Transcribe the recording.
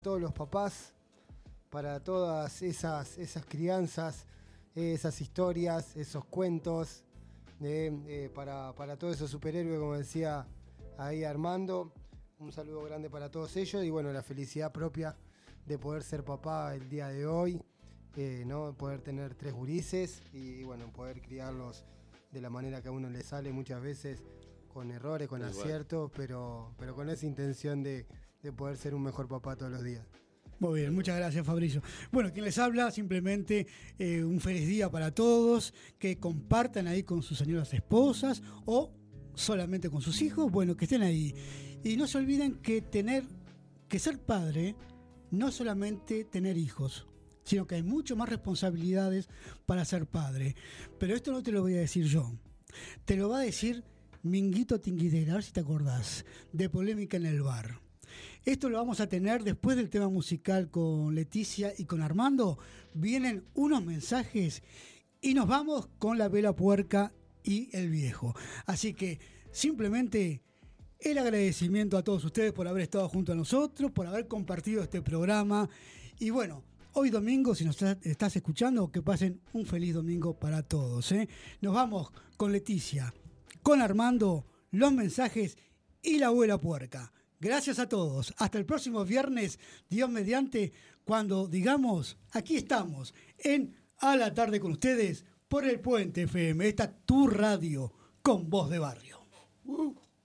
todos los papás, para todas esas crianzas, esas historias, esos cuentos, para todos esos superhéroes, como decía ahí Armando. Un saludo grande para todos ellos y bueno, la felicidad propia de poder ser papá el día de hoy, ¿no? Poder tener 3 gurises y bueno, poder criarlos de la manera que a uno le sale, muchas veces con errores, con aciertos, pero con esa intención de poder ser un mejor papá todos los días. Muy bien, muchas gracias, Fabricio. Bueno, quien les habla, simplemente un feliz día para todos, que compartan ahí con sus señoras esposas o solamente con sus hijos, bueno, que estén ahí. Y no se olviden que ser padre no es solamente tener hijos, sino que hay mucho más responsabilidades para ser padre. Pero esto no te lo voy a decir yo, te lo va a decir Minguito Tinguidera, a ver si te acordás, de Polémica en el Bar. Esto lo vamos a tener después del tema musical con Leticia y con Armando. Vienen unos mensajes y nos vamos con la Vela Puerca y el Viejo. Así que simplemente el agradecimiento a todos ustedes por haber estado junto a nosotros, por haber compartido este programa. Y bueno, hoy domingo, si nos estás escuchando, que pasen un feliz domingo para todos, ¿eh? Nos vamos con Leticia, con Armando, los mensajes y la Abuela Puerca. Gracias a todos. Hasta el próximo viernes, Dios mediante, cuando digamos, aquí estamos, en A la Tarde con ustedes, por el Puente FM. Esta tu radio, con voz de barrio.